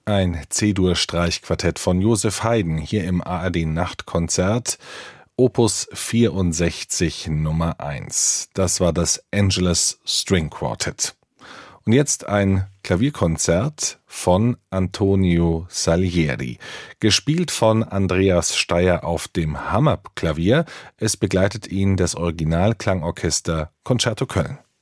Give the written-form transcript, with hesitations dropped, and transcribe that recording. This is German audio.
Ein C-Dur-Streichquartett von Joseph Haydn hier im ARD-Nachtkonzert, Opus 64 Nummer 1. Das war das Angelus String Quartet. Und jetzt ein Klavierkonzert von Antonio Salieri, gespielt von Andreas Steier auf dem Hammerklavier. Es begleitet ihn das Originalklangorchester Concerto Köln.